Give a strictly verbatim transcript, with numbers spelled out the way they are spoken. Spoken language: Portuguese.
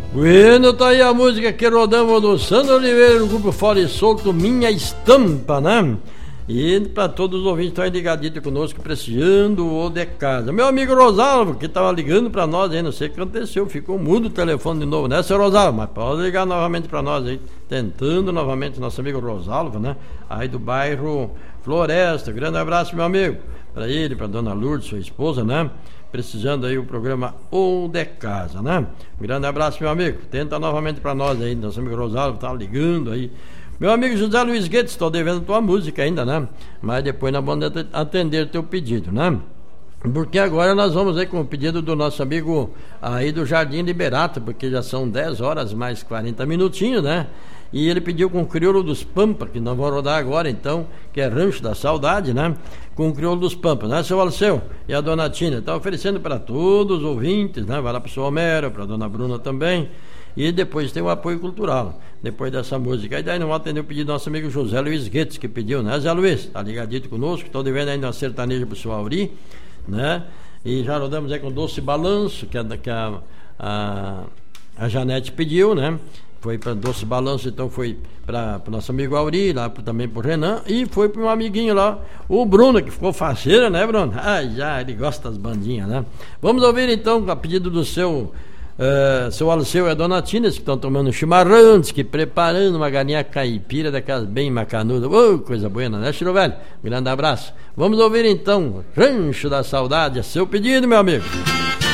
Bueno, tá aí a música que rodamos do Sandro Oliveira, no grupo Fora e Solto, Minha Estampa, né? E para todos os ouvintes que estão aí ligaditos conosco, prestigiando o de casa. Meu amigo Rosalvo, que estava ligando para nós aí, não sei o que aconteceu, ficou mudo o telefone de novo, né, seu Rosalvo? Mas pode ligar novamente para nós aí, tentando novamente, nosso amigo Rosalvo, né? Aí do bairro Floresta. Grande abraço, meu amigo, para ele, para dona Lourdes, sua esposa, né? Precisando aí o programa O de Casa, né? Um grande abraço, meu amigo. Tenta novamente para nós aí, nosso amigo Rosalvo tá ligando aí. Meu amigo José Luiz Guedes, estou devendo tua música ainda, né? Mas depois nós vamos atender teu pedido, né? Porque agora nós vamos aí com o pedido do nosso amigo aí do Jardim Liberato, porque já são dez horas mais quarenta minutinhos, né? E ele pediu com o Crioulo dos Pampas, que nós vamos rodar agora então, que é Rancho da Saudade, né? Com o Crioulo dos Pampas, né, seu Alceu? E a dona Tina, está oferecendo para todos os ouvintes, né? Vai lá para o seu Homero, para a dona Bruna também. E depois tem o apoio cultural, depois dessa música. E daí não vou atender o pedido do nosso amigo José Luiz Guedes, que pediu, né, Zé Luiz? Tá ligadito conosco, estou devendo ainda uma sertaneja pro seu Auri, né? E já rodamos aí com Doce Balanço, que a, que a, a, a Janete pediu, né? Foi para Doce Balanço, então foi para o nosso amigo Auri, lá pro, também pro Renan, e foi para um amiguinho lá, o Bruno, que ficou faceira, né, Bruno? Ah, já, ele gosta das bandinhas, né? Vamos ouvir então, a pedido do seu Uh, seu Alceu e a dona Tina, que estão tomando chimarrão, que preparando uma galinha caipira daquelas bem macanudas. Oh, coisa boa, né, Chiro Velho? Um grande abraço. Vamos ouvir então Rancho da Saudade, é seu pedido, meu amigo.